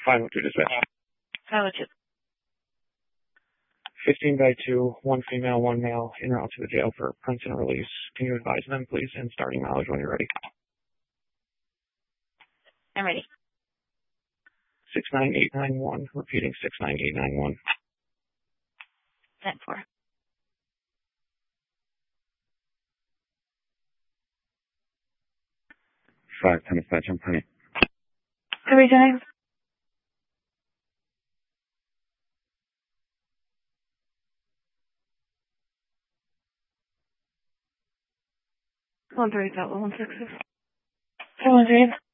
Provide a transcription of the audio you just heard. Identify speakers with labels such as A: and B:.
A: 502 dispatch.
B: 502.
A: 15 by 2, 1 female, 1 male, en route to the jail for Princeton release. Can you advise them, please, and starting mileage when you're ready?
B: I'm ready.
A: 69891, repeating 69891.
B: 10-4.
C: 510 dispatch, I'm Penny.
B: Every time. One 130, 160. 713.